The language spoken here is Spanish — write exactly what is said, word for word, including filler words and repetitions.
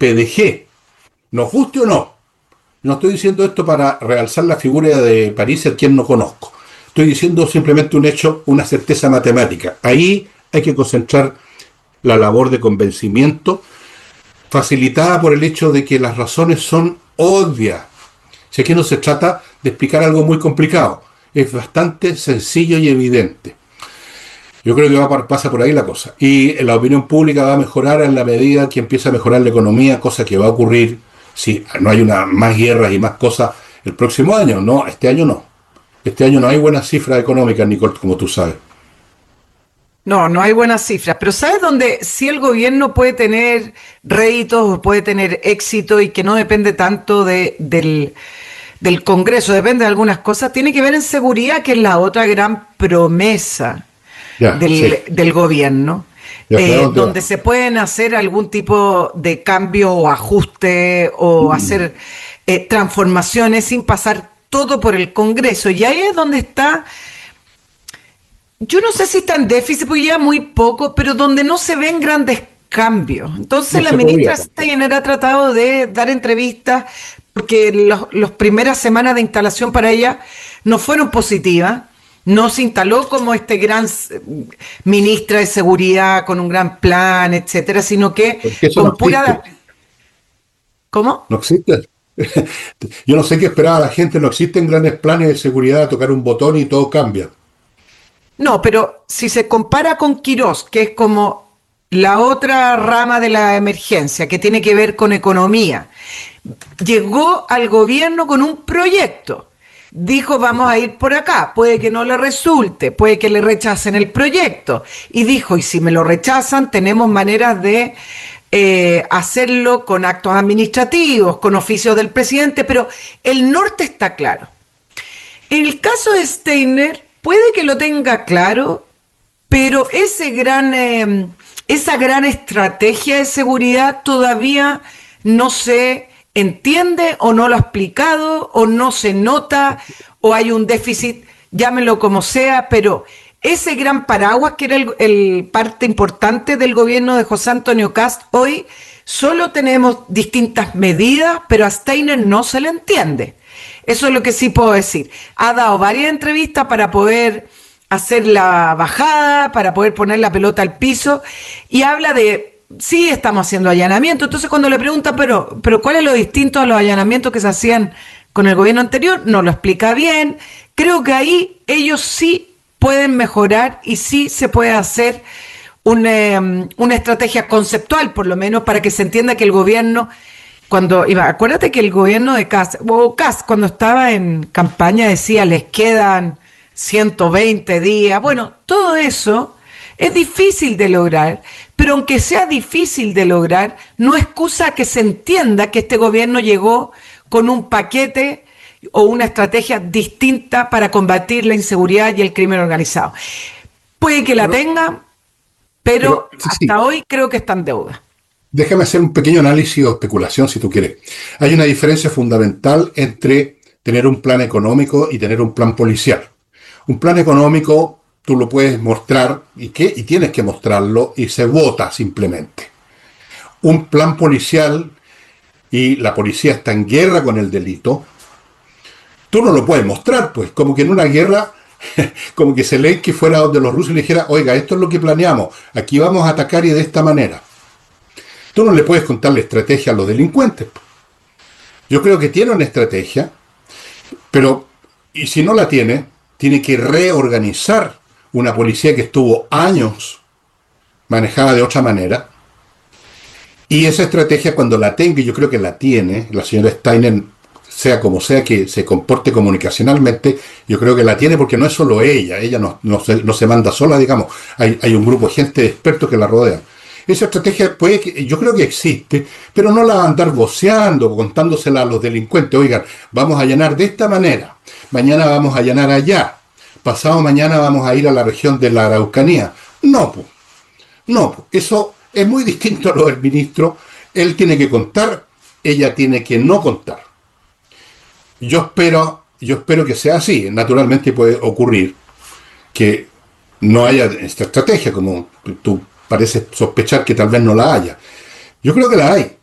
P D G, nos guste o no. No estoy diciendo esto para realzar la figura de París, a quien no conozco. Estoy diciendo simplemente un hecho, una certeza matemática. Ahí hay que concentrar la labor de convencimiento, facilitada por el hecho de que las razones son obvias. Si aquí no se trata de explicar algo muy complicado, es bastante sencillo y evidente. Yo creo que va por, pasa por ahí la cosa. Y la opinión pública va a mejorar en la medida que empieza a mejorar la economía, cosa que va a ocurrir si no hay una, más guerras y más cosas el próximo año. No, este año no. Este año no hay buenas cifras económicas, Nicole, como tú sabes. No, no hay buenas cifras, pero ¿sabes dónde sí el gobierno puede tener réditos o puede tener éxito y que no depende tanto de, del, del Congreso, depende de algunas cosas? Tiene que ver en seguridad, que es la otra gran promesa Ya, del, sí. del gobierno, Ya, eh, claro, donde ya. se pueden hacer algún tipo de cambio o ajuste o hacer eh, transformaciones sin pasar todo por el Congreso. Y ahí es donde está. Yo no sé si está en déficit, porque ya muy poco, pero donde no se ven grandes cambios. Entonces No la se podía ministra tampoco. Steiner ha tratado de dar entrevistas, porque las primeras semanas de instalación para ella no fueron positivas. No se instaló como este gran eh, ministra de seguridad con un gran plan, etcétera, sino que Porque eso no con existe. pura. ¿Cómo? No existe. Yo no sé qué esperaba la gente. No existen grandes planes de seguridad, tocar un botón y todo cambia. No, pero si se compara con Quirós, que es como la otra rama de la emergencia, que tiene que ver con economía, llegó al gobierno con un proyecto. Dijo, vamos a ir por acá, puede que no le resulte, puede que le rechacen el proyecto. Y dijo, y si me lo rechazan, tenemos maneras de eh, hacerlo con actos administrativos, con oficios del presidente, pero el norte está claro. En el caso de Steiner, puede que lo tenga claro, pero ese gran, eh, esa gran estrategia de seguridad todavía no se entiende o no lo ha explicado o no se nota o hay un déficit, llámelo como sea, pero ese gran paraguas que era el, el parte importante del gobierno de José Antonio Kast, hoy solo tenemos distintas medidas, pero a Steiner no se le entiende. Eso es lo que sí puedo decir. Ha dado varias entrevistas para poder hacer la bajada, para poder poner la pelota al piso, y habla de, sí, estamos haciendo allanamiento. Entonces cuando le preguntan, pero, pero ¿cuál es lo distinto a los allanamientos que se hacían con el gobierno anterior? No lo explica bien. Creo que ahí ellos sí pueden mejorar y sí se puede hacer una, una estrategia conceptual, por lo menos, para que se entienda que el gobierno, cuando iba, acuérdate que el gobierno de Kast, o Kast, cuando estaba en campaña decía, les quedan ciento veinte días. Bueno, todo eso es difícil de lograr, pero aunque sea difícil de lograr, no excusa que se entienda que este gobierno llegó con un paquete o una estrategia distinta para combatir la inseguridad y el crimen organizado. Puede que la Pero, tenga, pero pero sí, hasta sí. hoy creo que está en deuda. Déjame hacer un pequeño análisis o especulación, si tú quieres. Hay una diferencia fundamental entre tener un plan económico y tener un plan policial. Un plan económico tú lo puedes mostrar y, ¿qué? Y tienes que mostrarlo y se vota simplemente. Un plan policial, y la policía está en guerra con el delito, tú no lo puedes mostrar, pues, como que en una guerra, como que Zelensky fuera donde los rusos y le dijera, oiga, esto es lo que planeamos, aquí vamos a atacar y de esta manera. Tú no le puedes contar la estrategia a los delincuentes. Yo creo que tiene una estrategia, pero, y si no la tiene, tiene que reorganizar una policía que estuvo años manejada de otra manera. Y esa estrategia, cuando la tenga, y yo creo que la tiene, la señora Steiner, sea como sea que se comporte comunicacionalmente, yo creo que la tiene porque no es solo ella, ella no, no, se, no se manda sola, digamos, hay, hay un grupo de gente de expertos que la rodean. Esa estrategia puede que, yo creo que existe, pero no la va a andar voceando, contándosela a los delincuentes. Oigan, vamos a allanar de esta manera, mañana vamos a allanar allá, pasado mañana vamos a ir a la región de la Araucanía. No, pues, no, pues, eso es muy distinto a lo del ministro. Él tiene que contar, ella tiene que no contar. Yo espero, yo espero que sea así. Naturalmente puede ocurrir que no haya esta estrategia, como tú pareces sospechar que tal vez no la haya. Yo creo que la hay.